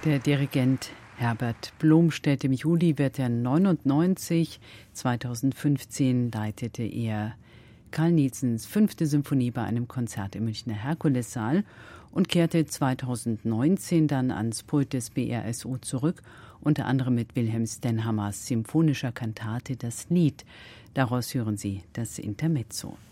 Der Dirigent Herbert Blomstedt, im Juli wird er 99. 2015 leitete er Carl Nielsens 5. Symphonie bei einem Konzert im Münchner Herkulessaal und kehrte 2019 dann ans Pult des BRSO zurück, unter anderem mit Wilhelm Stenhammers symphonischer Kantate Das Lied. Daraus hören Sie das Intermezzo.